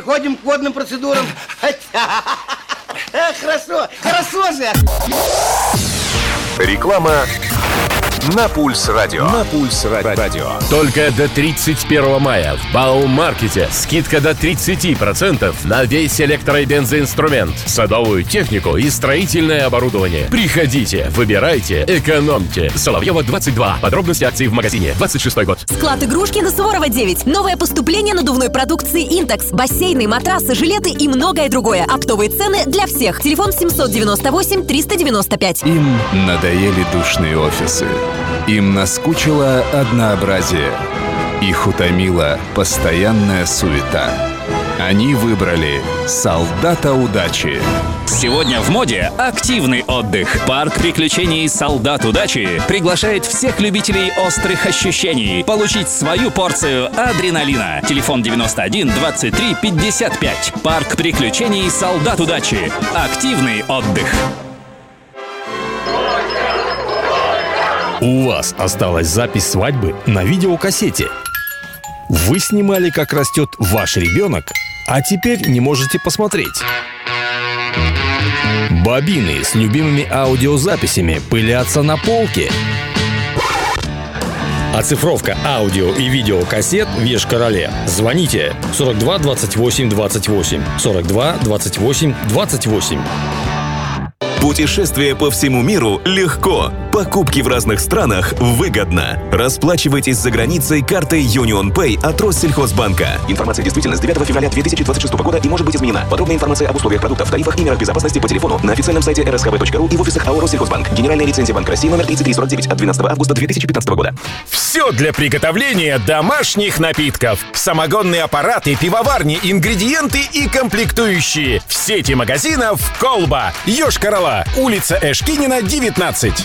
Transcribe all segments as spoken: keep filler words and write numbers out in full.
переходим к водным процедурам. Хорошо, хорошо же. Реклама на Пульс Радио. На Пульс Радио. Только до тридцать первого мая в Баумаркете скидка до тридцать процентов на весь электро- и бензоинструмент, садовую технику и строительное оборудование. Приходите, выбирайте, экономьте. Соловьева, двадцать два. Подробности акций в магазине. двадцать шестой год. Склад игрушки на Суворова, девять. Новое поступление надувной продукции «Интекс». Бассейны, матрасы, жилеты и многое другое. Оптовые цены для всех. Телефон семьсот девяносто восемь триста девяносто пять. Им надоели душные офисы. Им наскучило однообразие. Их утомила постоянная суета. Они выбрали «Солдата удачи». Сегодня в моде активный отдых. Парк приключений «Солдат удачи» приглашает всех любителей острых ощущений получить свою порцию адреналина. Телефон девяносто один двадцать три пятьдесят пять. Парк приключений «Солдат удачи». Активный отдых. У вас осталась запись свадьбы на видеокассете. Вы снимали, как растет ваш ребенок, а теперь не можете посмотреть. Бобины с любимыми аудиозаписями пылятся на полке. Оцифровка аудио и видеокассет в Еш-Короле. Звоните сорок два двадцать восемь двадцать восемь. сорок два двадцать восемь двадцать восемь. Путешествие по всему миру легко. Покупки в разных странах выгодно. Расплачивайтесь за границей картой Union Pay от Россельхозбанка. Информация действительна с девятого февраля две тысячи двадцать шестого года и может быть изменена. Подробная информация об условиях продуктов, тарифах и мерах безопасности по телефону на официальном сайте эр эс ка бэ точка ру и в офисах АО «Россельхозбанк». Генеральная лицензия Банка России номер тридцать три сорок девять от двенадцатого августа две тысячи пятнадцатого года. Все для приготовления домашних напитков. Самогонные аппараты, пивоварни, ингредиенты и комплектующие. В сети магазинов «Колба». Йошкар-Ола. Улица Эшкинина, девятнадцать.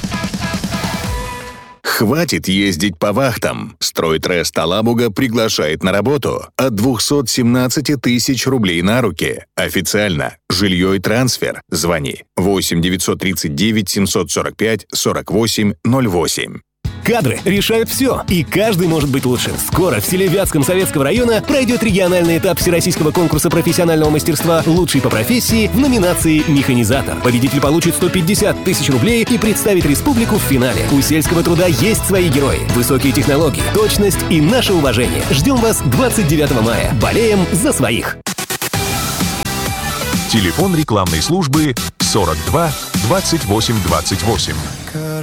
Хватит ездить по вахтам. Стройтрест Алабуга приглашает на работу от двухсот семнадцати тысяч рублей на руки. Официально. Жилье и трансфер. Звони восемь девятьсот тридцать девять семьсот сорок пять сорок восемь ноль восемь. Кадры решают все, и каждый может быть лучше. Скоро в селе Вятском Советского района пройдет региональный этап Всероссийского конкурса профессионального мастерства «Лучший по профессии» в номинации «Механизатор». Победитель получит сто пятьдесят тысяч рублей и представит республику в финале. У сельского труда есть свои герои. Высокие технологии, точность и наше уважение. Ждем вас двадцать девятого мая. Болеем за своих. Телефон рекламной службы сорок два двадцать восемь двадцать восемь.